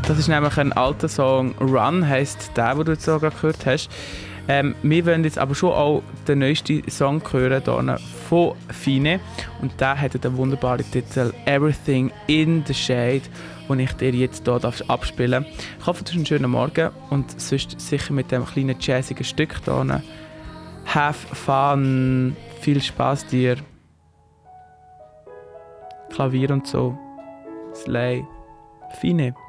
Das ist nämlich ein alter Song. Run heisst der, den du jetzt so gerade gehört hast. Wir wollen jetzt aber schon auch den neuesten Song hören hier von Fine. Und der hat den wunderbaren Titel Everything in the Shade, den ich dir jetzt hier abspielen darf. Ich hoffe, du hast einen schönen Morgen und sonst sicher mit dem kleinen jazzigen Stück hier. Have fun, viel Spaß dir. Klavier und so. Slay. Fine.